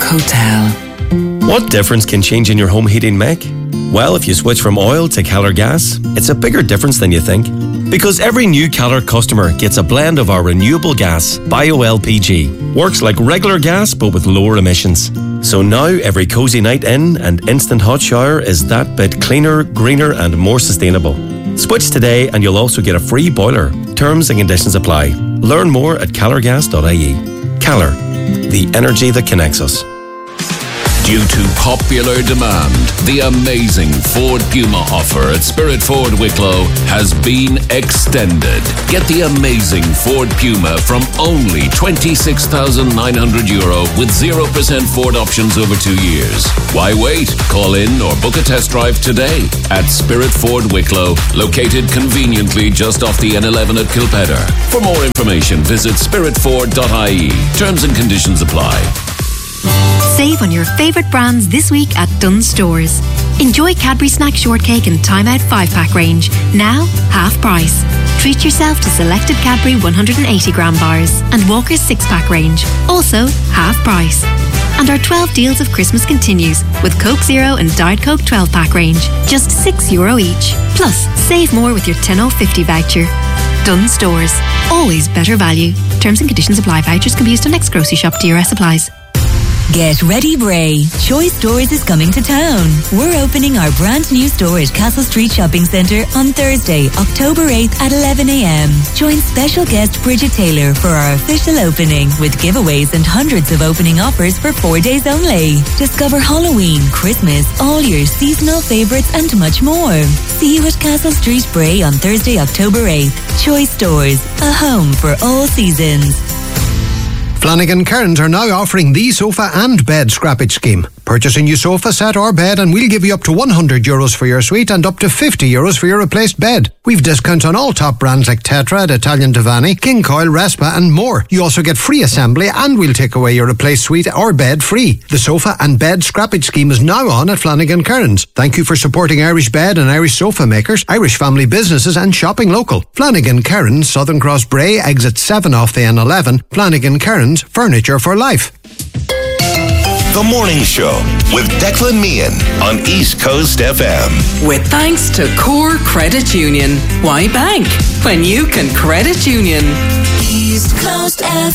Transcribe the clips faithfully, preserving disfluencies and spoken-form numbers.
Hotel. What difference can changing your home heating make? Well, if you switch from oil to Keller Gas, it's a bigger difference than you think. Because every new Keller customer gets a blend of our renewable gas, Bio L P G. Works like regular gas, but with lower emissions. So now every cozy night in and instant hot shower is that bit cleaner, greener and more sustainable. Switch today and you'll also get a free boiler. Terms and conditions apply. Learn more at keller gas dot I E. Keller, the energy that connects us. Due to popular demand, the amazing Ford Puma offer at Spirit Ford Wicklow has been extended. Get the amazing Ford Puma from only twenty-six thousand nine hundred euro with zero percent Ford options over two years. Why wait? Call in or book a test drive today at Spirit Ford Wicklow, located conveniently just off the N eleven at Kilpedder. For more information, visit spirit ford dot I E. Terms and conditions apply. Save on your favourite brands this week at Dunnes Stores. Enjoy Cadbury Snack Shortcake and Time Out five pack range, now half price. Treat yourself to selected Cadbury one hundred eighty gram bars and Walker's six pack range, also half price. And our twelve deals of Christmas continues with Coke Zero and Diet Coke twelve pack range, just six euro each. Plus, save more with your ten oh fifty voucher. Dunnes Stores, always better value. Terms and conditions apply. Vouchers can be used on next grocery shop. D R S applies. Get ready, Bray. Choice Stores is coming to town. We're opening our brand new store at Castle Street Shopping Centre on Thursday, October eighth at eleven a m. Join special guest Bridget Taylor for our official opening with giveaways and hundreds of opening offers for four days only. Discover Halloween, Christmas, all your seasonal favourites and much more. See you at Castle Street, Bray on Thursday, October eighth. Choice Stores, a home for all seasons. Flanagan Cairns are now offering the sofa and bed scrappage scheme. Purchase a new sofa set or bed and we'll give you up to one hundred euros for your suite and up to fifty euros for your replaced bed. We've discounts on all top brands like Tetra, Italian Divani, King Coil, Respa and more. You also get free assembly and we'll take away your replaced suite or bed free. The sofa and bed scrappage scheme is now on at Flanagan Cairns. Thank you for supporting Irish bed and Irish sofa makers, Irish family businesses and shopping local. Flanagan Cairns, Southern Cross Bray, exit seven off the N eleven. Flanagan Cairns, furniture for life. The Morning Show with Declan Meehan on East Coast F M. With thanks to Core Credit Union. Why bank when you can credit union? East Coast F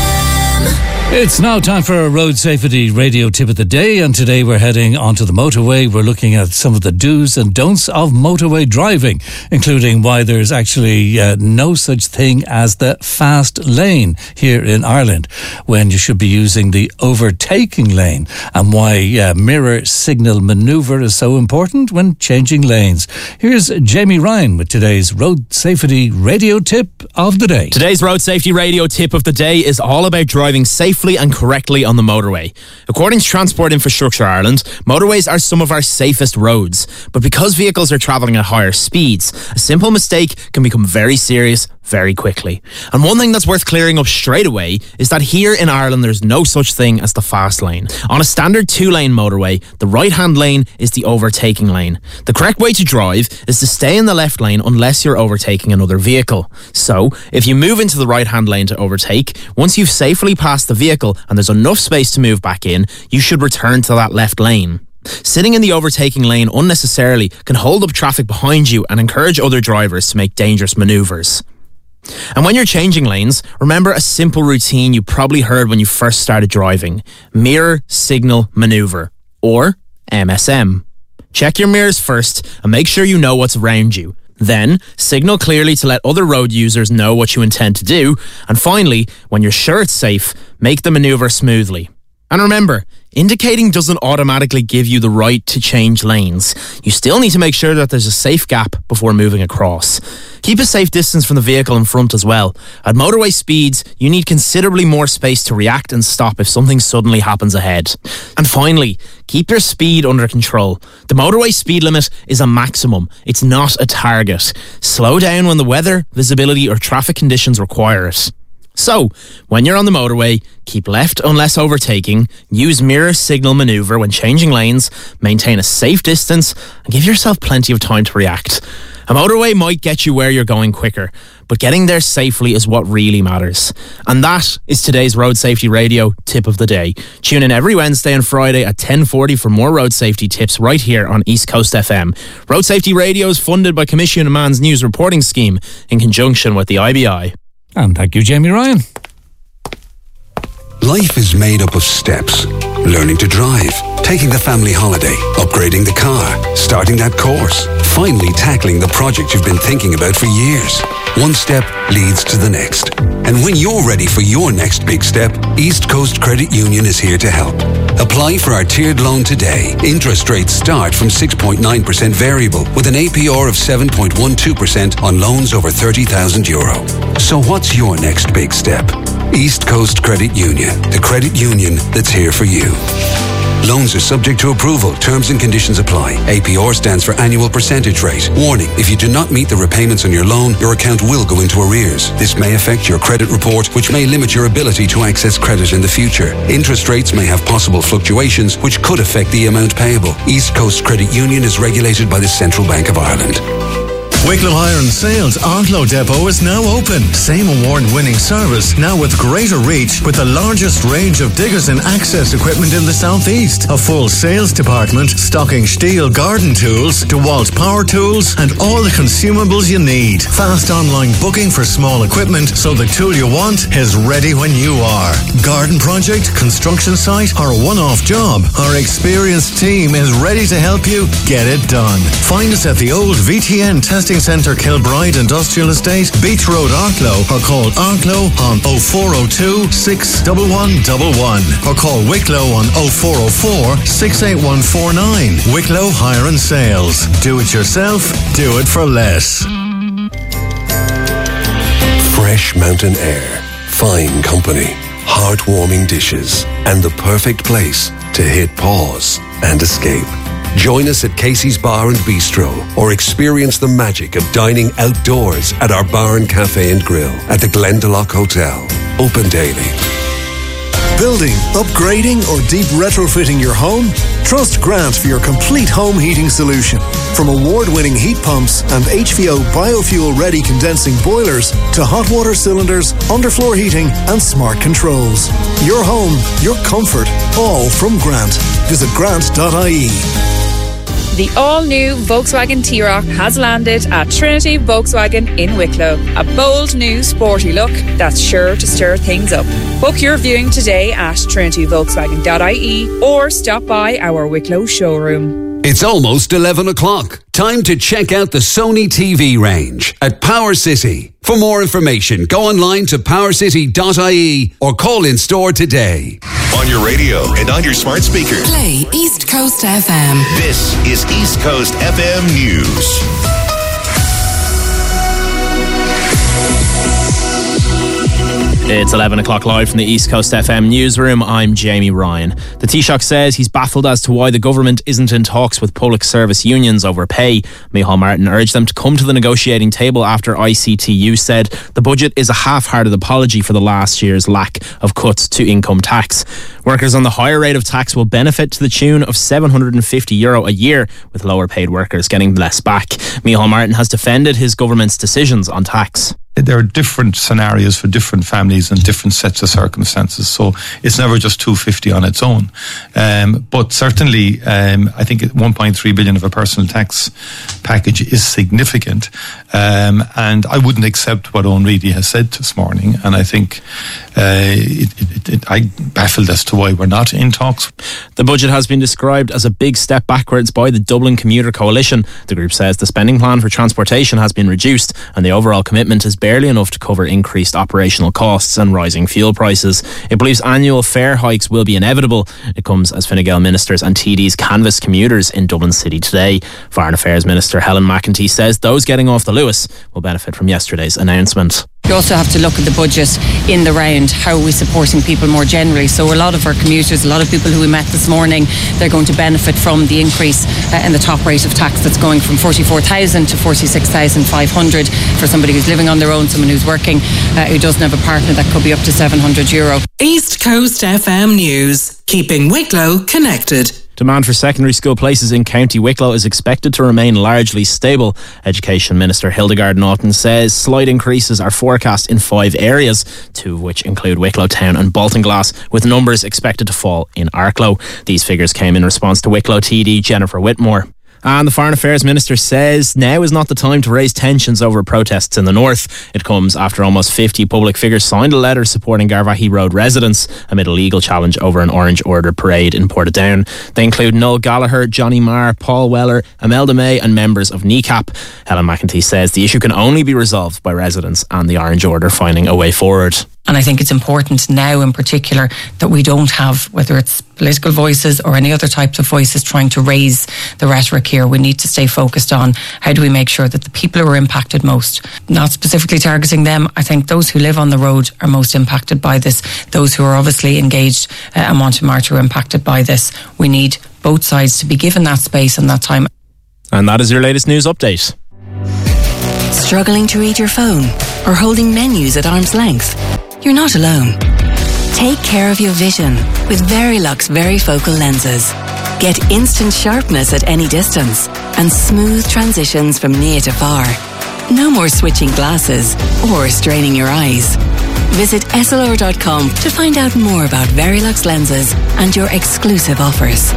M. It's now time for a road safety radio tip of the day, and today we're heading onto the motorway. We're looking at some of the do's and don'ts of motorway driving, including why there's actually uh, no such thing as the fast lane here in Ireland when you should be using the overtaking lane, and why uh, mirror signal manoeuvre is so important when changing lanes. Here's Jamie Ryan with today's road safety radio tip of the day. Today's road safety radio tip of the day is all about driving safely and correctly on the motorway. According to Transport Infrastructure Ireland, motorways are some of our safest roads, but because vehicles are travelling at higher speeds, a simple mistake can become very serious very quickly. And one thing that's worth clearing up straight away is that here in Ireland there's no such thing as the fast lane. On a standard two-lane motorway, the right-hand lane is the overtaking lane. The correct way to drive is to stay in the left lane unless you're overtaking another vehicle. So, if you move into the right-hand lane to overtake, once you've safely passed the vehicle and there's enough space to move back in, you should return to that left lane. Sitting in the overtaking lane unnecessarily can hold up traffic behind you and encourage other drivers to make dangerous manoeuvres. And when you're changing lanes, remember a simple routine you probably heard when you first started driving. Mirror Signal Manoeuvre, or M S M. Check your mirrors first and make sure you know what's around you. Then, signal clearly to let other road users know what you intend to do. And finally, when you're sure it's safe, make the manoeuvre smoothly. And remember, indicating doesn't automatically give you the right to change lanes. You still need to make sure that there's a safe gap before moving across. Keep a safe distance from the vehicle in front as well. At motorway speeds, you need considerably more space to react and stop if something suddenly happens ahead. And finally, keep your speed under control. The motorway speed limit is a maximum. It's not a target. Slow down when the weather, visibility or traffic conditions require it. So, when you're on the motorway, keep left unless overtaking, use mirror signal manoeuvre when changing lanes, maintain a safe distance, and give yourself plenty of time to react. A motorway might get you where you're going quicker, but getting there safely is what really matters. And that is today's Road Safety Radio Tip of the Day. Tune in every Wednesday and Friday at ten forty for more road safety tips right here on East Coast F M. Road Safety Radio is funded by Commission Man's News Reporting Scheme in conjunction with the I B I. And thank you, Jamie Ryan. Life is made up of steps. Learning to drive, taking the family holiday, upgrading the car, starting that course, finally tackling the project you've been thinking about for years. One step leads to the next. And when you're ready for your next big step, East Coast Credit Union is here to help. Apply for our tiered loan today. Interest rates start from six point nine percent variable with an A P R of seven point one two percent on loans over thirty thousand euro. So what's your next big step? East Coast Credit Union, the credit union that's here for you. Loans are subject to approval. Terms and conditions apply. A P R stands for annual percentage rate. Warning, if you do not meet the repayments on your loan, your account will go into arrears. This may affect your credit report, which may limit your ability to access credit in the future. Interest rates may have possible fluctuations, which could affect the amount payable. East Coast Credit Union is regulated by the Central Bank of Ireland. Wicklow Hire and Sales Arklow Depot is now open. Same award-winning service, now with greater reach, with the largest range of diggers and access equipment in the southeast. A full sales department stocking Stihl garden tools, DeWalt power tools, and all the consumables you need. Fast online booking for small equipment, so the tool you want is ready when you are. Garden project, construction site, or a one-off job, our experienced team is ready to help you get it done. Find us at the old V T N Testing Centre Kilbride Industrial Estate, Beach Road, Arklow, or call Arklow on oh four oh two, six one one one one, or call Wicklow on oh four oh four, six eight one four nine. Wicklow Hire and Sales. Do it yourself, do it for less. Fresh mountain air, fine company, heartwarming dishes, and the perfect place to hit pause and escape. Join us at Casey's Bar and Bistro, or experience the magic of dining outdoors at our bar and cafe and grill at the Glendalough Hotel. Open daily. Building, upgrading, or deep retrofitting your home? Trust Grant for your complete home heating solution. From award-winning heat pumps and H V O biofuel-ready condensing boilers to hot water cylinders, underfloor heating, and smart controls. Your home, your comfort, all from Grant. Visit grant dot I E. The all-new Volkswagen T-Roc has landed at Trinity Volkswagen in Wicklow. A bold new sporty look that's sure to stir things up. Book your viewing today at trinity volkswagen dot I E or stop by our Wicklow showroom. It's almost eleven o'clock. Time to check out the Sony T V range at Power City. For more information, go online to power city dot I E or call in store today. On your radio and on your smart speaker. Play East Coast F M. This is East Coast F M News. It's eleven o'clock live from the East Coast F M newsroom. I'm Jamie Ryan. The Taoiseach says he's baffled as to why the government isn't in talks with public service unions over pay. Micheál Martin urged them to come to the negotiating table after I C T U said the budget is a half-hearted apology for the last year's lack of cuts to income tax. Workers on the higher rate of tax will benefit to the tune of seven hundred fifty euro a year, with lower paid workers getting less back. Micheál Martin has defended his government's decisions on tax. There are different scenarios for different families and different sets of circumstances, so it's never just two hundred fifty on its own. Um, but certainly, um, I think one point three billion of a personal tax package is significant, um, and I wouldn't accept what Owen Reedy has said this morning, and I think uh, it, it, it, I'm baffled as to why we're not in talks. The budget has been described as a big step backwards by the Dublin Commuter Coalition. The group says the spending plan for transportation has been reduced, and the overall commitment is barely enough to cover increased operational costs and rising fuel prices. It believes annual fare hikes will be inevitable. It comes as Fine Gael ministers and T Ds canvass commuters in Dublin City today. Foreign Affairs Minister Helen McEntee says those getting off the Luas will benefit from yesterday's announcement. You also have to look at the budget in the round. How are we supporting people more generally? So a lot of our commuters, a lot of people who we met this morning, they're going to benefit from the increase uh, in the top rate of tax that's going from forty-four thousand to forty-six thousand five hundred for somebody who's living on their own, someone who's working, uh, who doesn't have a partner and that could be up to seven hundred euro. East Coast F M News, keeping Wicklow connected. Demand for secondary school places in County Wicklow is expected to remain largely stable. Education Minister Hildegard Naughton says slight increases are forecast in five areas, two of which include Wicklow Town and Baltinglass, with numbers expected to fall in Arklow. These figures came in response to Wicklow T D Jennifer Whitmore. And the Foreign Affairs Minister says now is not the time to raise tensions over protests in the north. It comes after almost fifty public figures signed a letter supporting Garvaghey Road residents amid a legal challenge over an Orange Order parade in Portadown. They include Noel Gallagher, Johnny Marr, Paul Weller, Imelda May and members of N I C A P. Helen McEntee says the issue can only be resolved by residents and the Orange Order finding a way forward. And I think it's important now in particular that we don't have, whether it's political voices or any other types of voices trying to raise the rhetoric here. We need to stay focused on how do we make sure that the people who are impacted most, not specifically targeting them, I think those who live on the road are most impacted by this. Those who are obviously engaged uh, and want to march are impacted by this. We need both sides to be given that space and that time. And that is your latest news update. Struggling to read your phone or holding menus at arm's length? You're not alone. Take care of your vision with Verilux Varifocal lenses. Get instant sharpness at any distance and smooth transitions from near to far. No more switching glasses or straining your eyes. Visit S L R dot com to find out more about Verilux lenses and your exclusive offers.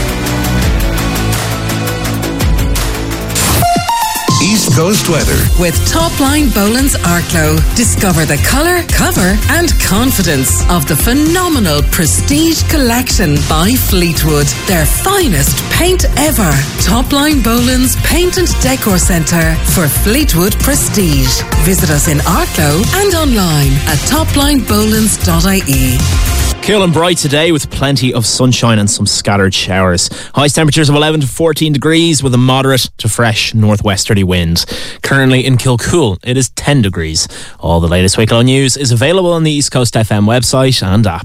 East Coast weather. With Topline Boland's Arklow, discover the colour, cover and confidence of the phenomenal Prestige Collection by Fleetwood. Their finest paint ever. Topline Boland's Paint and Decor Centre for Fleetwood Prestige. Visit us in Arklow and online at topline bolands dot I E. Cool and bright today with plenty of sunshine and some scattered showers. Highest temperatures of eleven to fourteen degrees with a moderate to fresh northwesterly wind. Currently in Kilcool, it is ten degrees. All the latest Wicklow news is available on the East Coast F M website and app.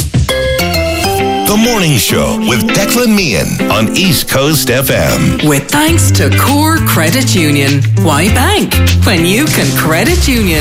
The Morning Show with Declan Meehan on East Coast F M. With thanks to Core Credit Union. Why bank when you can credit union?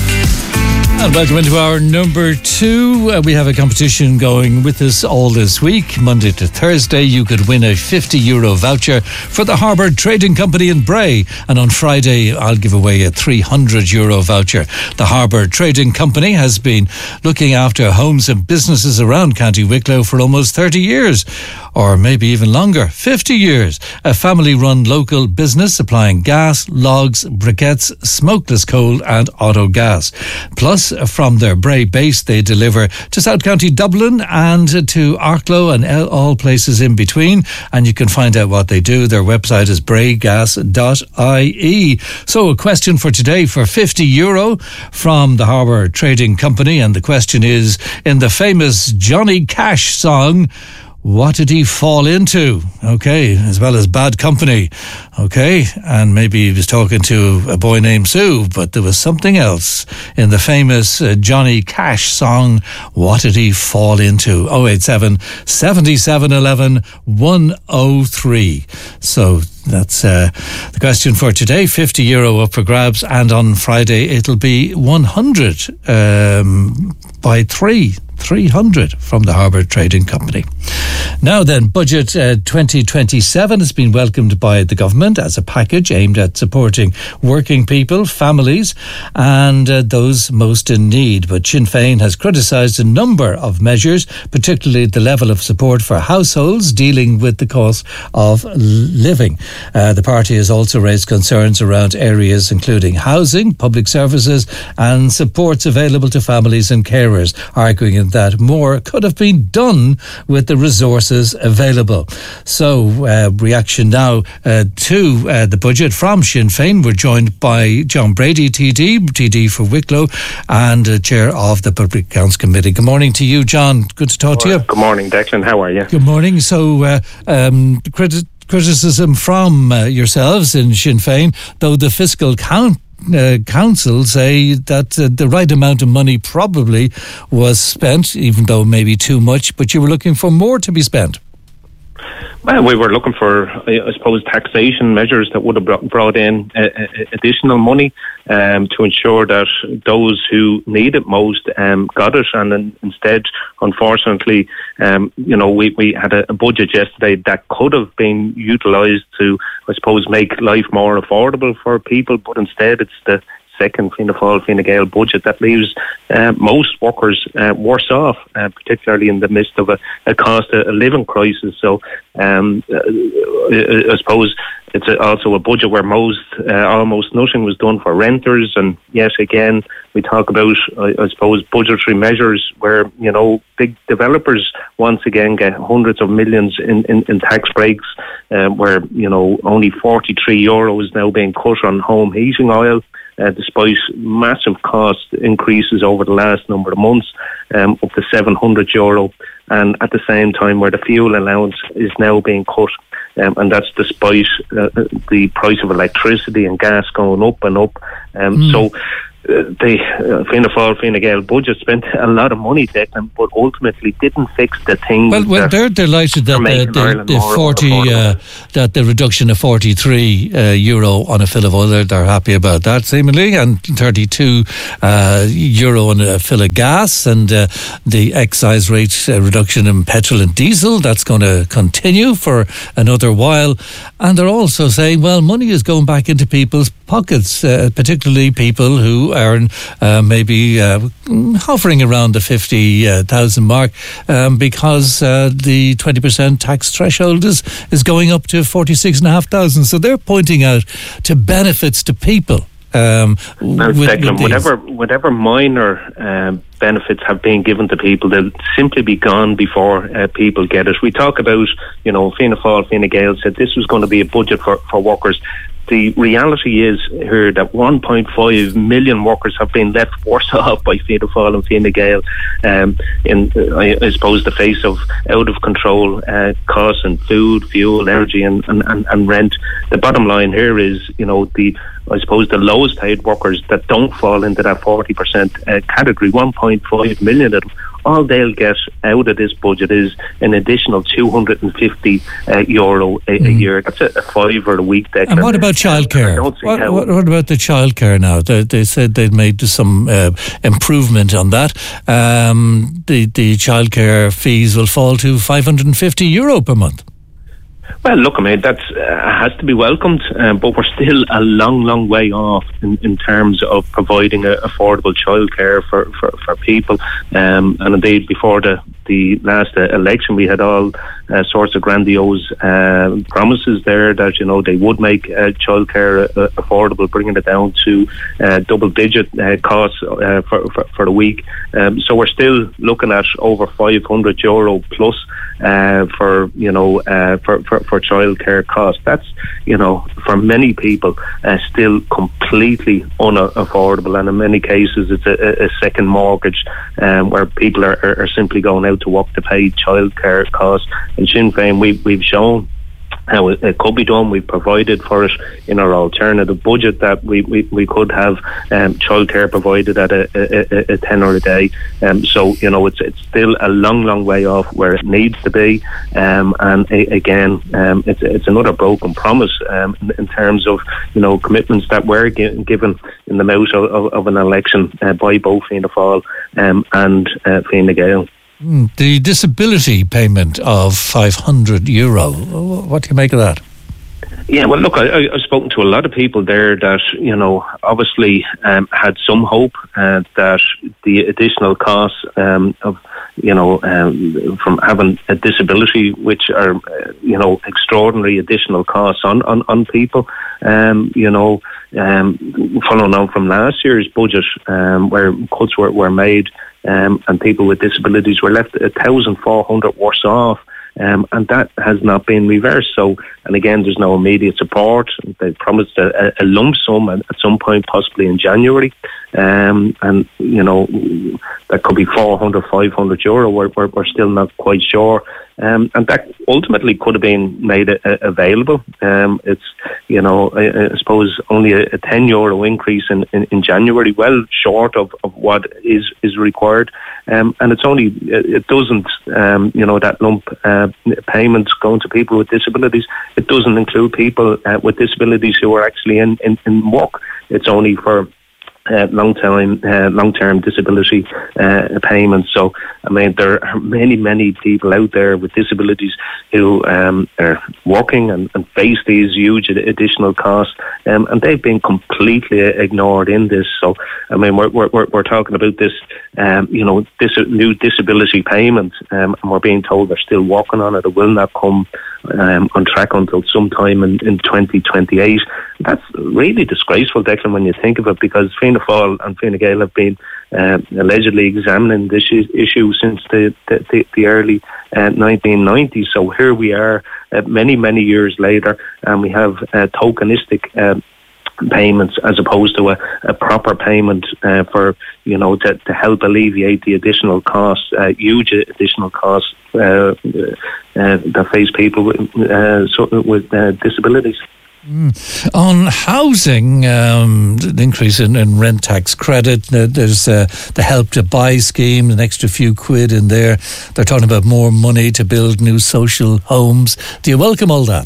And welcome into our number two. Uh, we have a competition going with us all this week. Monday to Thursday, you could win a fifty euro voucher for the Harbour Trading Company in Bray. And on Friday, I'll give away a three hundred euro voucher. The Harbour Trading Company has been looking after homes and businesses around County Wicklow for almost thirty years, or maybe even longer, fifty years. A family-run local business supplying gas, logs, briquettes, smokeless coal and auto gas. Plus, from their Bray base, they deliver to South County Dublin and to Arklow and all places in between. And you can find out what they do. Their website is bray gas dot I E. So a question for today for fifty euro from the Harbour Trading Company. And the question is, in the famous Johnny Cash song, what did he fall into? Okay, as well as Bad Company. Okay, and maybe he was talking to a boy named Sue, but there was something else in the famous uh, Johnny Cash song. What did he fall into? oh eight seven, seven seven one one, one oh three. So that's uh, the question for today. fifty euro up for grabs, and on Friday it'll be one hundred um, by three. three hundred from the Harbour Trading Company. Now then, Budget uh, twenty twenty-seven has been welcomed by the government as a package aimed at supporting working people, families and uh, those most in need. But Sinn Féin has criticised a number of measures, particularly the level of support for households dealing with the cost of living. Uh, the party has also raised concerns around areas including housing, public services and supports available to families and carers, arguing that more could have been done with the resources available. So, uh, reaction now uh, to uh, the budget from Sinn Féin. We're joined by John Brady, T D, T D for Wicklow, and uh, Chair of the Public Accounts Committee. Good morning to you, John. Good to talk to you. Good morning, Declan. How are you? Good morning. So, uh, um, credit, criticism from uh, yourselves in Sinn Féin, though the fiscal count Uh, council say that uh, the right amount of money probably was spent, even though maybe too much, but you were looking for more to be spent. Well, we were looking for, I suppose, taxation measures that would have brought in uh, additional money um, to ensure that those who need it most um, got it. And then instead, unfortunately, um, you know, we, we had a, a budget yesterday that could have been utilised to, I suppose, make life more affordable for people. But instead, it's the second Fianna Fáil, Fine Gael budget that leaves uh, most workers uh, worse off, uh, particularly in the midst of a, a cost of living crisis. So um, uh, I suppose it's a, also a budget where most, uh, almost nothing was done for renters. And yet again, we talk about, I, I suppose, budgetary measures where, you know, big developers once again get hundreds of millions in, in, in tax breaks, um, where, you know, only forty-three euro is now being cut on home heating oil. Uh, despite massive cost increases over the last number of months, um, up to seven hundred euro, and at the same time where the fuel allowance is now being cut, um, and that's despite uh, the price of electricity and gas going up and up. Um, mm. So uh, the uh, Fianna Fáil, Fine Gael budget spent a lot of money, Declan, but ultimately didn't fix the things. Well, well they're delighted that the, the, the forty, uh, that the reduction of forty-three uh, euro on a fill of oil, they're, they're happy about that, seemingly, and thirty-two uh, euro on a fill of gas, and uh, the excise rate uh, reduction in petrol and diesel, that's going to continue for another while. And they're also saying, well, money is going back into people's pockets, uh, particularly people who earn uh, maybe uh, hovering around the fifty thousand mark, um, because uh, the twenty percent tax threshold is, is going up to forty-six thousand five hundred. So they're pointing out to benefits to people. Um, now, with, Declan, with whatever, whatever minor um, benefits have been given to people, they'll simply be gone before uh, people get it. We talk about, you know, Fianna Fáil, Fine Gael said this was going to be a budget for, for workers. The reality is here that one point five million workers have been left worse off by Fianna Fáil and Fine Gael um, in, uh, I, I suppose, the face of out of control uh, costs in food, fuel, energy and, and, and, and rent. The bottom line here is, you know, the I suppose the lowest paid workers that don't fall into that forty percent uh, category, one point five million of them, all they'll get out of this budget is an additional two hundred fifty uh, euro a, mm. a year. That's a, a fiver a week. Declan. And what about childcare? What, what, what about the childcare now? They, they said they'd made some uh, improvement on that. Um, the, the childcare fees will fall to five hundred fifty euro per month. Well, look, I mean, that uh, has to be welcomed, um, but we're still a long, long way off in, in terms of providing a, affordable childcare for, for, for people. Um, and indeed, before the, the last uh, election, we had all uh, sorts of grandiose uh, promises there that, you know, they would make uh, childcare uh, affordable, bringing it down to uh, double-digit uh, costs uh, for, for, for a week. Um, so we're still looking at over five hundred euro plus uh, for, you know, uh, for, for for childcare costs. That's, you know, for many people uh, still completely unaffordable, and in many cases it's a, a second mortgage um, where people are, are, are simply going out to work to pay childcare costs. And Sinn Féin, we, we've shown how it, it could be done. We provided for it in our alternative budget that we, we, we could have um, childcare provided at a, a, a tenner a day. Um, so, you know, it's it's still a long, long way off where it needs to be. Um, and a, again, um, it's it's another broken promise um, in, in terms of, you know, commitments that were gi- given in the mouth of, of, of an election uh, by both Fianna Fáil um, and uh, Fine Gael. The disability payment of five hundred euro, what do you make of that? Yeah, well, look, I, I've spoken to a lot of people there that, you know, obviously um, had some hope uh, that the additional costs um, of, you know, um, from having a disability, which are, uh, you know, extraordinary additional costs on, on, on people, um, you know, um, following on from last year's budget um, where cuts were, were made, Um, and people with disabilities were left one thousand four hundred worse off, um, and that has not been reversed. So, and again, there's no immediate support. They promised a, a lump sum at, at some point, possibly in January, um, and, you know, that could be four hundred, five hundred euro. We're, we're, we're still not quite sure. Um, and that ultimately could have been made a, a, available. Um, it's, you know, I, I suppose only a, a ten euro increase in, in, in January, well short of, of what is, is required. Um, and it's only, it doesn't, um, you know, that lump uh, payments going to people with disabilities. It doesn't include people uh, with disabilities who are actually in, in, in work. It's only for Uh, long-term, uh, long-term disability uh, payments. So, I mean, there are many, many people out there with disabilities who um, are working and, and face these huge additional costs, um, and they've been completely ignored in this. So, I mean, we're we're we're talking about this, um, you know, this new disability payment, um, and we're being told they're still working on it. It will not come um, on track until sometime in, in twenty twenty-eight. That's really disgraceful, Declan, when you think of it, because Fianna Fáil and Fine Gael have been uh, allegedly examining this issue since the the, the early uh, nineteen nineties. So here we are, uh, many many years later, and we have uh, tokenistic Uh, payments as opposed to a, a proper payment uh, for, you know, to, to help alleviate the additional costs, uh, huge additional costs uh, uh, that face people with, uh, so, with uh, disabilities. Mm. On housing, um, an increase in, in rent tax credit, uh, there's uh, the Help to Buy scheme, an extra few quid in there. They're talking about more money to build new social homes. Do you welcome all that?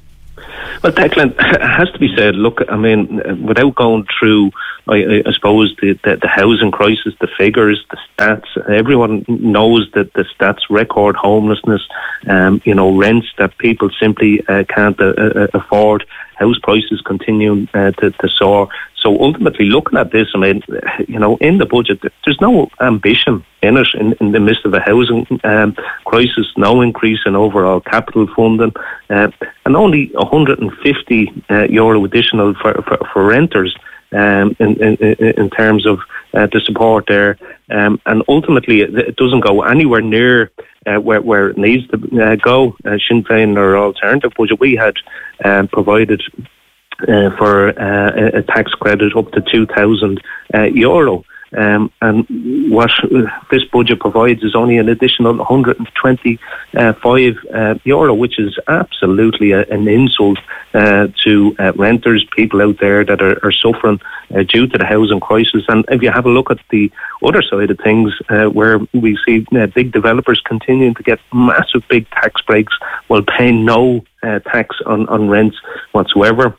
Well, Declan, it has to be said, look, I mean, without going through, I, I suppose, the, the, the housing crisis, the figures, the stats, everyone knows that the stats, record homelessness, um, you know, rents that people simply uh, can't uh, uh, afford, house prices continue uh, to, to soar. So ultimately, looking at this, I mean, you know, in the budget, there's no ambition in it in, in the midst of a housing um, crisis, no increase in overall capital funding, uh, and only one hundred fifty uh, euro additional for, for, for renters um, in, in, in terms of uh, the support there. Um, and ultimately, it, it doesn't go anywhere near uh, where, where it needs to uh, go. Uh, Sinn Féin, our alternative budget, we had um, provided Uh, for uh, a, a tax credit up to two thousand uh, euro. Um, and what uh, this budget provides is only an additional one hundred twenty-five uh, euro, which is absolutely a, an insult uh, to uh, renters, people out there that are, are suffering uh, due to the housing crisis. And if you have a look at the other side of things, uh, where we see uh, big developers continuing to get massive big tax breaks while paying no uh, tax on, on rents whatsoever.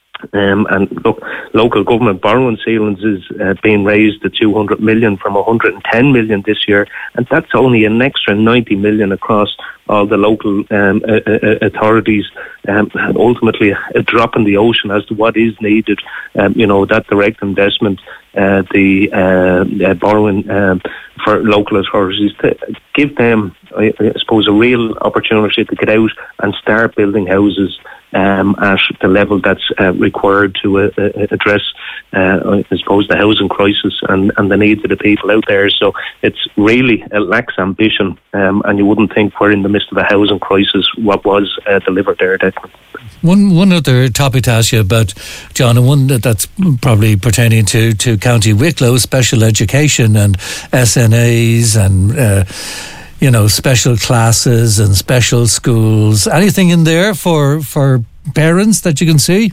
Um, and look, local government borrowing ceilings is uh, being raised to two hundred million from one hundred ten million this year, and that's only an extra ninety million across all the local um, uh, authorities, um, and ultimately a drop in the ocean as to what is needed. Um, you know, that direct investment, uh, the uh, uh, borrowing um, for local authorities, to give them, I, I suppose, a real opportunity to get out and start building houses Um, at the level that's uh, required to uh, uh, address, uh, I suppose, the housing crisis and, and the needs of the people out there. So it's really, it lacks ambition, um, and you wouldn't think we're in the midst of a housing crisis what was uh, delivered there, Declan. One one other topic to ask you about, John, and one that, that's probably pertaining to, to County Wicklow, special education and S N As and uh, you know, special classes and special schools. Anything in there for for parents that you can see?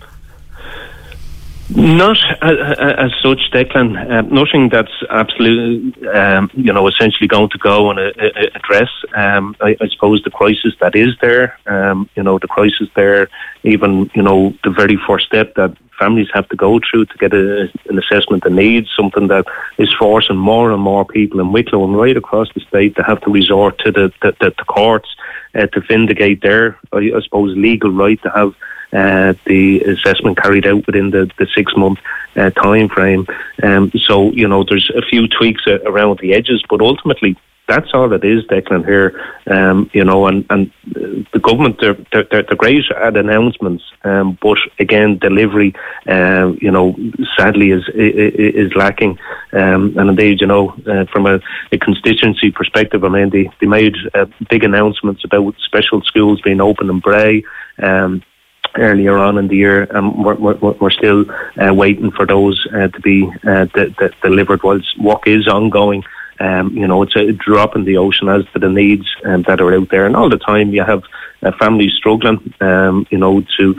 Not as, as such, Declan. Uh, nothing that's absolutely, um, you know, essentially going to go and uh, address, um, I, I suppose, the crisis that is there. Um, you know, the crisis there, even, you know, the very first step that families have to go through to get a, an assessment of needs, something that is forcing more and more people in Wicklow and right across the state to have to resort to the, the, the, the courts uh, to vindicate their, I, I suppose, legal right to have uh, the assessment carried out within the, the six-month uh, time frame. Um, so, you know, there's a few tweaks uh, around the edges, but ultimately, that's all it is, Declan, here. Um, you know, and, and the government, they're, they're, they're great at announcements, um, but again, delivery, uh, you know, sadly is is lacking. Um, and indeed, you know, uh, from a, a constituency perspective, I mean, they, they made uh, big announcements about special schools being open in Bray um, earlier on in the year, and we're, we're, we're still uh, waiting for those uh, to be uh, de- de- delivered whilst work is ongoing. Um, you know, it's a drop in the ocean as to the needs um, that are out there. And all the time you have uh, families struggling, um, you know, to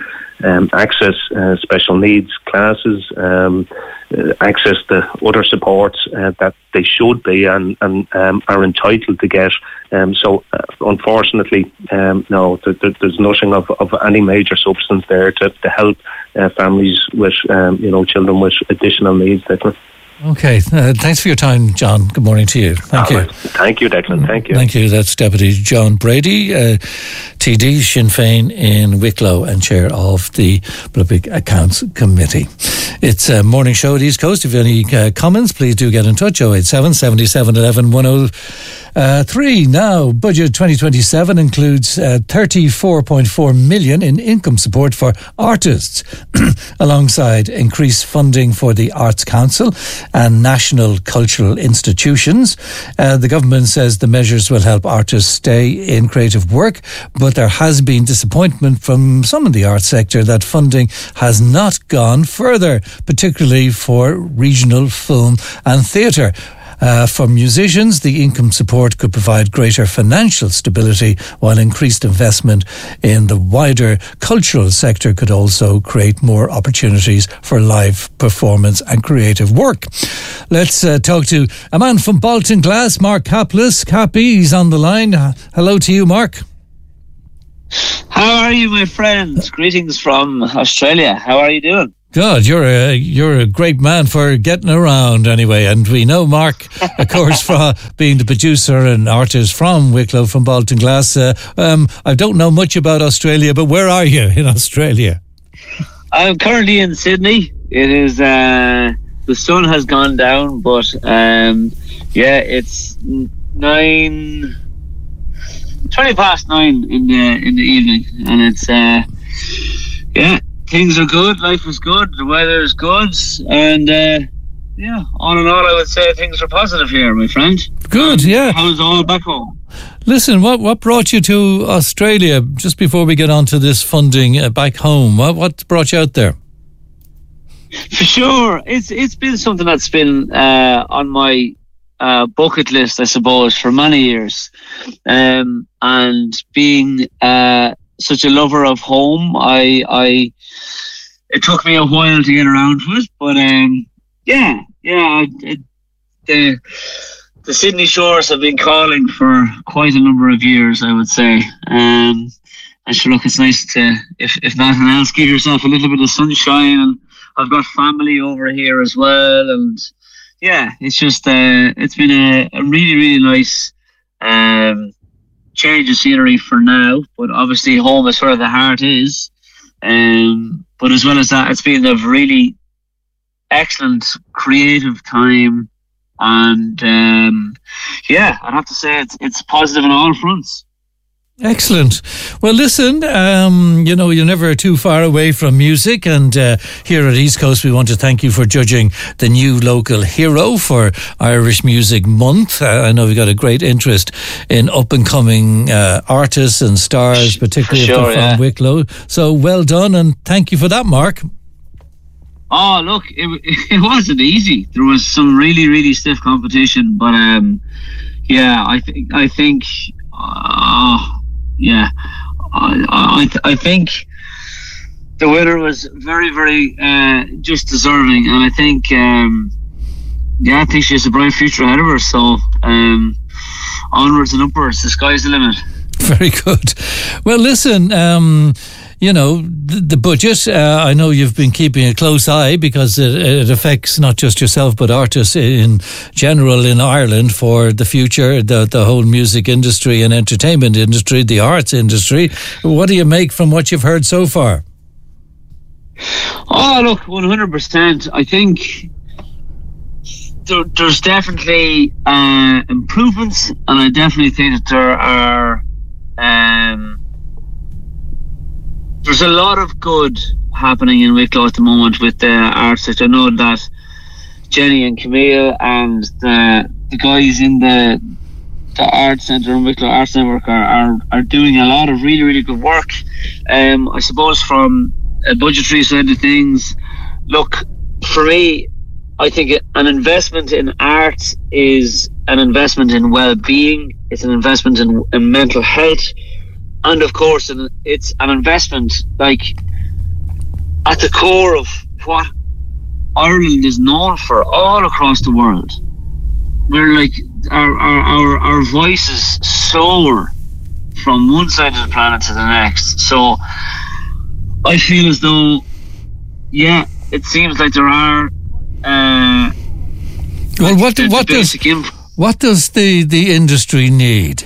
um, access uh, special needs classes, um, uh, access to other supports uh, that they should be and, and um, are entitled to get. Um, so, uh, unfortunately, um, no, th- th- there's nothing of, of any major substance there to, to help uh, families with, um, you know, children with additional needs. Declan. Okay, uh, thanks for your time, John. Good morning to you. Thank All you. right. Thank you, Declan. Thank you. Thank you. That's Deputy John Brady, uh, T D Sinn Féin in Wicklow and Chair of the Public Accounts Committee. It's a morning show at East Coast. If you have any uh, comments, please do get in touch. oh eight seven, seven seven, one one, one oh three. Now, budget twenty twenty-seven includes uh, thirty-four point four million in income support for artists, alongside increased funding for the Arts Council and national cultural institutions. Uh, the government says the measures will help artists stay in creative work, but there has been disappointment from some in the arts sector that funding has not gone further, particularly for regional film and theatre. Uh, for musicians, the income support could provide greater financial stability, while increased investment in the wider cultural sector could also create more opportunities for live performance and creative work. Let's uh, talk to a man from Baltinglass, Mark Kaplis. Cappy, he's on the line. Hello to you, Mark. How are you, my friends? Greetings from Australia. How are you doing? God, you're a you're a great man for getting around anyway. And we know Mark, of course, for being the producer and artist from Wicklow, from Baltinglass. Uh, um, I don't know much about Australia, but where are you in Australia? I'm currently in Sydney. It is, uh, the sun has gone down, but um, yeah, it's nine, twenty past nine in the, in the evening. And it's, uh, yeah. Things are good, life is good, the weather is good, and uh, yeah, all in all, I would say things are positive here, my friend. Good, yeah. How's all back home? Listen, what what brought you to Australia? Just before we get on to this funding uh, back home, what what brought you out there? For sure, it's it's been something that's been uh, on my uh, bucket list, I suppose, for many years, um, and being uh, such a lover of home, I I. It took me a while to get around to it, but um, yeah, yeah, it, the the Sydney shores have been calling for quite a number of years, I would say. Um, and sure, look, it's nice to, if if nothing else, give yourself a little bit of sunshine. And I've got family over here as well, and yeah, it's just uh, it's been a, a really really nice um, change of scenery for now. But obviously, home is where the heart is. Um, but as well as that, it's been a really excellent creative time, and um, yeah, I'd have to say it's it's positive on all fronts. Excellent. Well, listen, um, you know, you're never too far away from music, and uh, here at East Coast, we want to thank you for judging the new local hero for Irish Music Month. Uh, I know we've got a great interest in up-and-coming uh, artists and stars, particularly sure, from yeah. Wicklow. So well done, and thank you for that, Mark. Oh, look, it, it wasn't easy. There was some really, really stiff competition, but um, yeah, I think I think. Uh, Yeah, I I, th- I think the winner was very, very uh, just deserving, and I think, um, yeah, I think she has a bright future ahead of her. So, um, onwards and upwards, the sky's the limit. Very good. Well, listen, um, you know, the, the budget, uh, I know you've been keeping a close eye because it, it affects not just yourself but artists in general in Ireland for the future, the, the whole music industry and entertainment industry, the arts industry. What do you make from what you've heard so far? Oh, look, one hundred percent. I think there, there's definitely uh, improvements, and I definitely think that there are... Um, There's a lot of good happening in Wicklow at the moment with the arts sector. I know that Jenny and Camille and the the guys in the the Arts Centre and Wicklow Arts Network are, are, are doing a lot of really, really good work. Um, I suppose from a budgetary side of things, look, for me, I think an investment in art is an investment in well-being. It's an investment in, in mental health. And of course, it's an investment, like, at the core of what Ireland is known for all across the world. We're like, our, our, our, our voices soar from one side of the planet to the next. So I feel as though, yeah, it seems like there are uh, well, what, the, what the does inf- what does the, the industry need?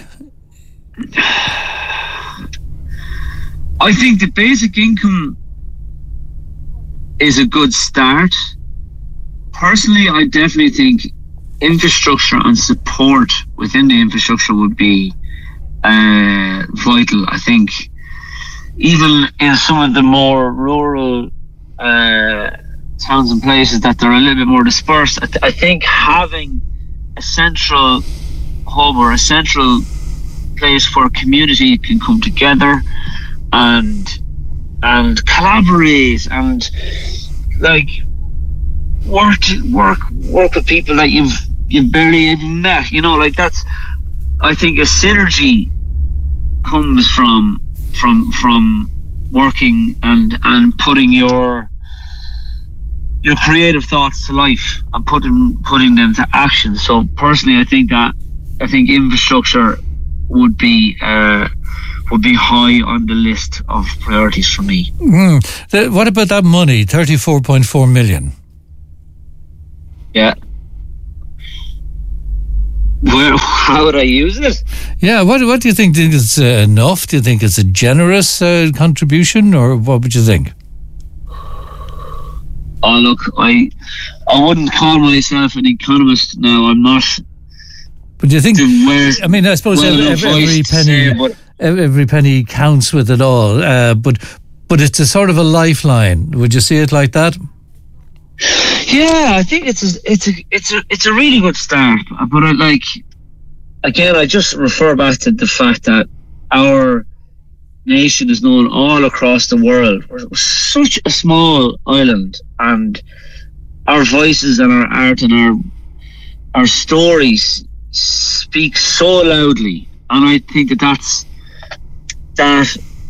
I think the basic income is a good start. Personally, I definitely think infrastructure and support within the infrastructure would be uh, vital. I think even in some of the more rural uh, towns and places that they're a little bit more dispersed, I, th- I think having a central hub or a central place where community can come together and and collaborate and like work work work with people that you've you've barely even met, you know, like that's, I think a synergy comes from from from working and and putting your your creative thoughts to life and putting putting them to action. So personally, I think that I think infrastructure would be uh, would be high on the list of priorities for me. Mm. The, what about that money, thirty-four point four million? Yeah. Where, how would I use it? Yeah, what what do you think? Do you think it's uh, enough? Do you think it's a generous uh, contribution, or what would you think? Oh, look, I I wouldn't call myself an economist now. I'm not. But do you think? I mean, I suppose well every, every penny, say, every penny counts with it all. Uh, but but it's a sort of a lifeline. Would you see it like that? Yeah, I think it's a, it's a it's a it's a really good start. But I like again, I just refer back to the fact that our nation is known all across the world. We're such a small island, and our voices and our art and our our stories speak so loudly. And I think that that's that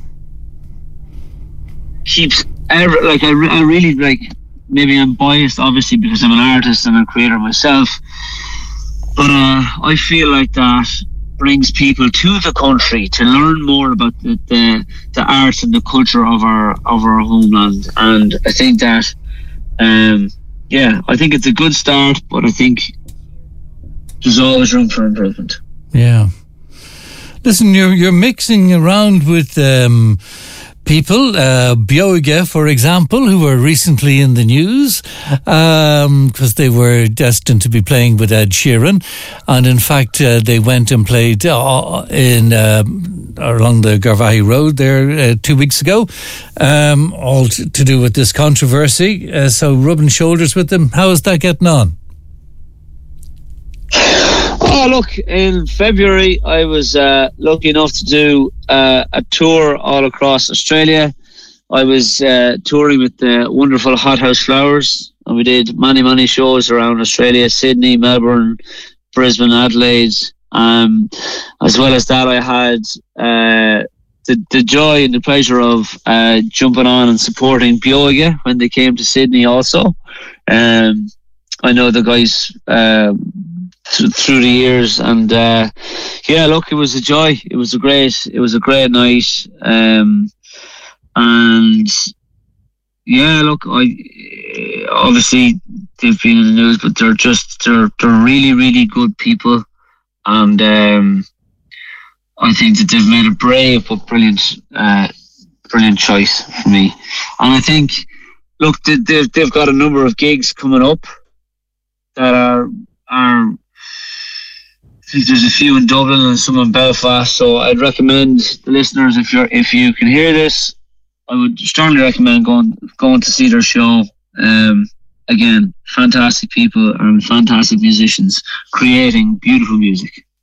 keeps every, like I, re- I really like. Maybe I'm biased, obviously, because I'm an artist and a creator myself. But uh, I feel like that brings people to the country to learn more about the, the the arts and the culture of our of our homeland. And I think that, um, yeah, I think it's a good start. But I think there's always room for improvement. Yeah. Listen, you're you're mixing around with. Um, People, uh, Bioga, for example, who were recently in the news because um, they were destined to be playing with Ed Sheeran, and in fact uh, they went and played uh, in uh, along the Garvaghey Road there uh, two weeks ago, um, all t- to do with this controversy. Uh, so rubbing shoulders with them. How is that getting on? Oh, look, in February, I was uh, lucky enough to do uh, a tour all across Australia. I was uh, touring with the wonderful Hot House Flowers, and we did many, many shows around Australia, Sydney, Melbourne, Brisbane, Adelaide. Um, as well as that, I had uh, the, the joy and the pleasure of uh, jumping on and supporting Bioga when they came to Sydney also. Um, I know the guys... Uh, through the years, and uh, yeah, look, it was a joy. It was a great, it was a great night, um, and yeah, look, I obviously they've been in the news, but they're just they're they're really, really good people, and um, I think that they've made a brave but brilliant, uh, brilliant choice for me. And I think, look, they've they've got a number of gigs coming up that are are. I think there's a few in Dublin and some in Belfast, so I'd recommend the listeners, if you're if you can hear this, I would strongly recommend going going to see their show. Um, again, fantastic people and fantastic musicians creating beautiful music.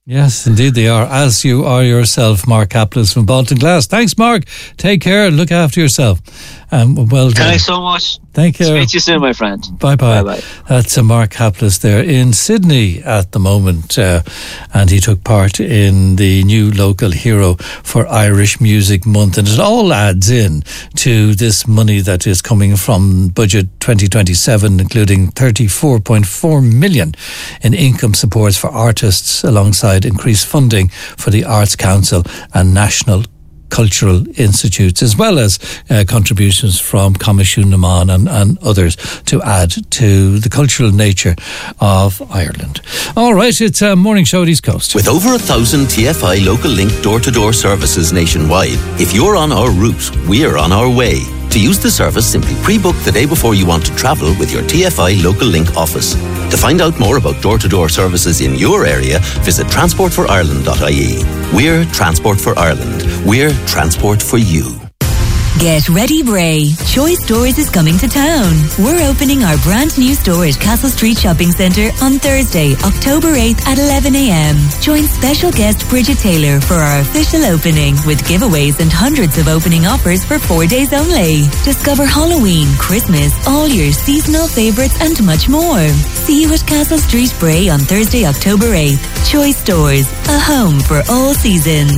Yes, indeed they are, as you are yourself, Mark Kaplis from Baltinglass. Thanks, Mark. Take care. Look after yourself. Um, well done. Thanks so much. Thank you. Speak to you soon, my friend. Bye-bye. Bye-bye. That's uh, Mark Kaplis there in Sydney at the moment, uh, and he took part in the new local hero for Irish Music Month, and it all adds in to this money that is coming from budget twenty twenty-seven, including thirty-four point four million in income supports for artists, alongside increased funding for the Arts Council and National Cultural Institutes, as well as uh, contributions from Comisiún na Meán and, and others to add to the cultural nature of Ireland. All right, it's a morning show at East Coast. With over a thousand T F I Local Link door-to-door services nationwide, if you're on our route, we're on our way. To use the service, simply pre-book the day before you want to travel with your T F I Local Link office. To find out more about door-to-door services in your area, visit transport for ireland dot I E. We're Transport for Ireland. We're Transport for you. Get ready, Bray. Choice Stores is coming to town. We're opening our brand new store at Castle Street Shopping Centre on Thursday, October eighth at eleven a.m. Join special guest Bridget Taylor for our official opening with giveaways and hundreds of opening offers for four days only. Discover Halloween, Christmas, all your seasonal favourites and much more. See you at Castle Street Bray on Thursday, October eighth. Choice Stores, a home for all seasons.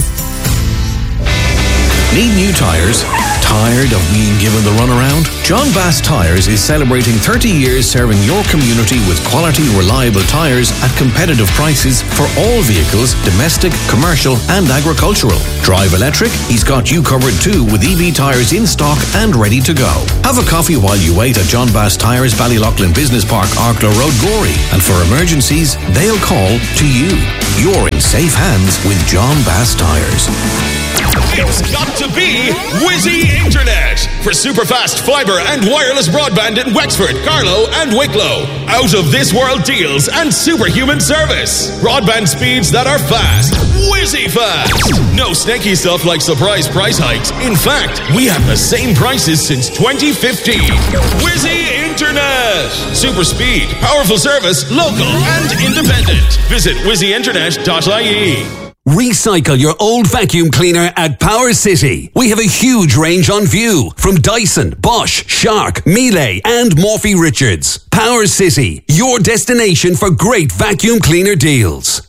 Need new tyres? Tired of being given the runaround? John Bass Tyres is celebrating thirty years serving your community with quality, reliable tyres at competitive prices for all vehicles, domestic, commercial and agricultural. Drive electric? He's got you covered too with E V tyres in stock and ready to go. Have a coffee while you wait at John Bass Tyres, Ballyloughlin Business Park, Arklow Road, Gorey. And for emergencies, they'll call to you. You're in safe hands with John Bass Tyres. It's got to be Whizzy Internet for super-fast fibre and wireless broadband in Wexford, Carlow and Wicklow. Out of this world deals and superhuman service. Broadband speeds that are fast. Whizzy fast. No snaky stuff like surprise price hikes. In fact, we have the same prices since twenty fifteen. Whizzy Internet. Super speed, powerful service, local and independent. Visit whizzy internet dot I E. Recycle your old vacuum cleaner at Power City. We have a huge range on view from Dyson, Bosch, Shark, Miele and Morphy Richards. Power City, your destination for great vacuum cleaner deals.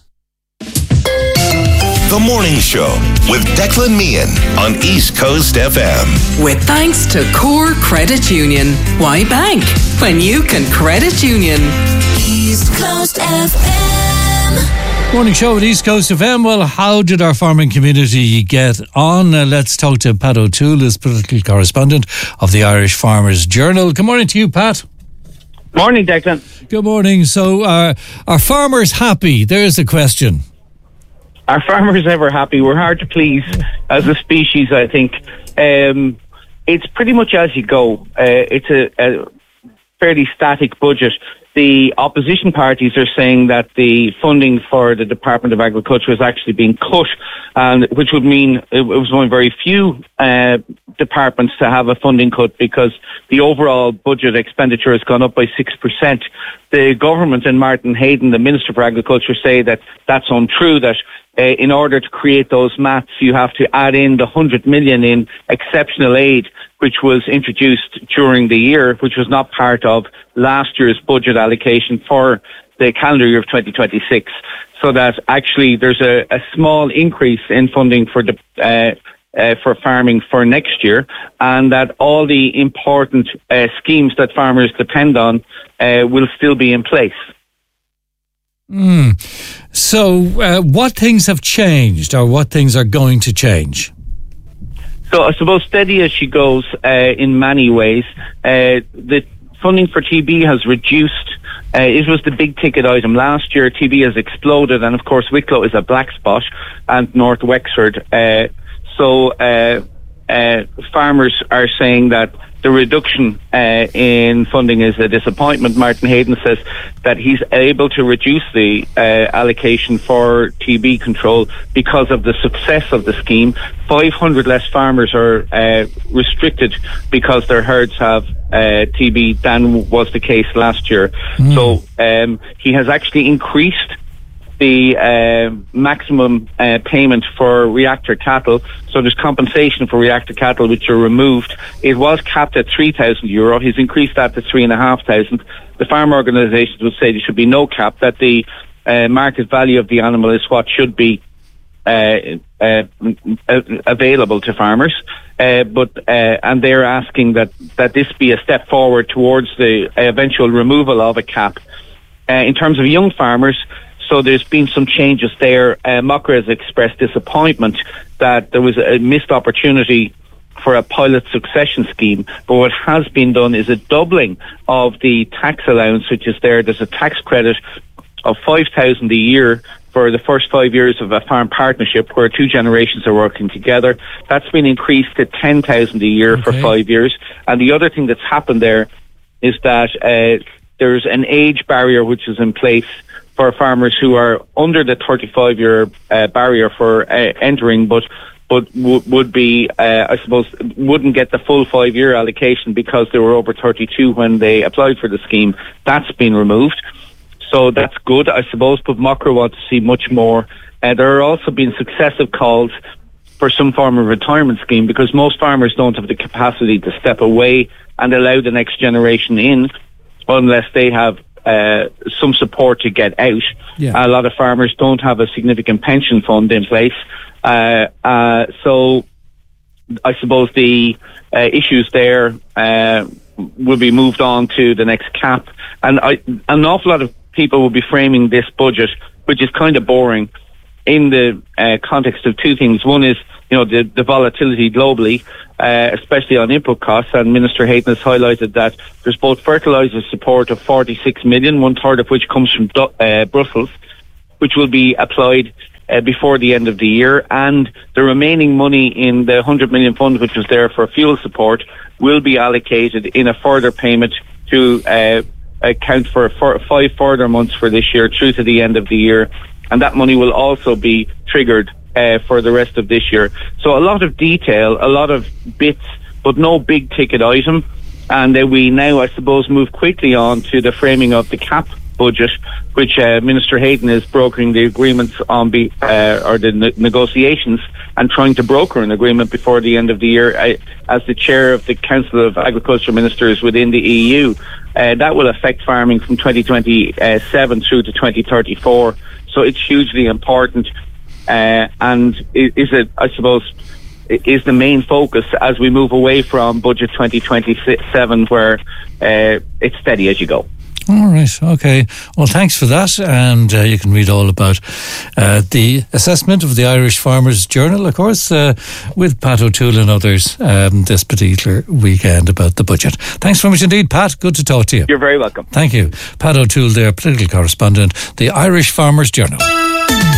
The Morning Show with Declan Meehan on East Coast F M. With thanks to Core Credit Union. Why bank when you can credit union? East Coast F M. Morning show at East Coast F M. Well, how did our farming community get on? Uh, let's talk to Pat O'Toole, who's political correspondent of the Irish Farmers Journal. Good morning to you, Pat. Morning, Declan. Good morning. So, uh, are farmers happy? There's the question. Are farmers ever happy? We're hard to please as a species, I think. Um, it's pretty much as you go. Uh, it's a, a fairly static budget. The opposition parties are saying that the funding for the Department of Agriculture is actually being cut, and which would mean it was one of very few uh, departments to have a funding cut, because the overall budget expenditure has gone up by six percent. The government and Martin Hayden, the Minister for Agriculture, say that that's untrue, that uh, in order to create those maths, you have to add in the one hundred million in exceptional aid, which was introduced during the year, which was not part of last year's budget allocation for the calendar year of twenty twenty-six. So that actually there's a, a small increase in funding for the uh, uh, for farming for next year, and that all the important uh, schemes that farmers depend on uh, will still be in place. Mm. So uh, what things have changed, or what things are going to change? So I suppose steady as she goes uh, in many ways. Uh, the funding for T B has reduced. Uh, it was the big ticket item last year. T B has exploded, and of course Wicklow is a black spot, and North Wexford. Uh, so uh, uh, farmers are saying that the reduction uh, in funding is a disappointment. Martin Hayden says that he's able to reduce the uh, allocation for T B control because of the success of the scheme. five hundred less farmers are uh, restricted because their herds have uh, T B than was the case last year. Mm. So um, he has actually increased the uh, maximum uh, payment for reactor cattle. So there's compensation for reactor cattle which are removed. It was capped at three thousand euro. He's increased that to three and a half thousand. The farm organisations would say there should be no cap, that the uh, market value of the animal is what should be uh, uh, available to farmers. Uh, but uh, and they're asking that, that this be a step forward towards the eventual removal of a cap. Uh, in terms of young farmers, so there's been some changes there. Uh, M O C R has expressed disappointment that there was a missed opportunity for a pilot succession scheme, but what has been done is a doubling of the tax allowance which is there. There's a tax credit of five thousand a year for the first five years of a farm partnership where two generations are working together. That's been increased to ten thousand a year okay. for five years. And the other thing that's happened there is that uh, there's an age barrier which is in place for farmers who are under the thirty-five year uh, barrier for uh, entering, but but w- would be, uh, I suppose, wouldn't get the full five year allocation because they were over thirty-two when they applied for the scheme. That's been removed. So that's good, I suppose, but M O C R want to see much more. Uh, there are also been successive calls for some form of retirement scheme because most farmers don't have the capacity to step away and allow the next generation in unless they have uh, some support to get out. Yeah. A lot of farmers don't have a significant pension fund in place. Uh, uh, so I suppose the uh, issues there uh, will be moved on to the next cap. And I, an awful lot of people will be framing this budget, which is kind of boring, in the uh, context of two things. One is, you know, the, the volatility globally, uh, especially on input costs. And Minister Hayden has highlighted that there's both fertiliser support of forty-six million, one third of which comes from uh, Brussels, which will be applied uh, before the end of the year. And the remaining money in the one hundred million fund, which was there for fuel support, will be allocated in a further payment to uh, account for four, five further months for this year through to the end of the year. And that money will also be triggered uh, for the rest of this year. So a lot of detail, a lot of bits, but no big ticket item. And uh, we now, I suppose, move quickly on to the framing of the cap budget, which uh, Minister Hayden is brokering the agreements on, be, uh, or the ne- negotiations and trying to broker an agreement before the end of the year uh, as the chair of the Council of Agriculture Ministers within the E U. Uh, that will affect farming from twenty twenty-seven through to twenty thirty-four. So it's hugely important, uh, and is it, I suppose, is the main focus as we move away from budget twenty twenty-seven, where uh, it's steady as you go. All right, okay. Well, thanks for that, and uh, you can read all about uh, the assessment of the Irish Farmers Journal, of course, uh, with Pat O'Toole and others um, this particular weekend about the budget. Thanks very much indeed, Pat. Good to talk to you. You're very welcome. Thank you. Pat O'Toole there, political correspondent, the Irish Farmers Journal.